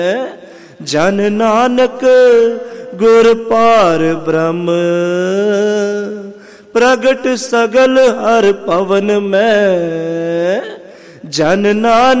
जन नानक गुर पार ब्रह्म, प्रगट सगल हर पवन में। जन नानक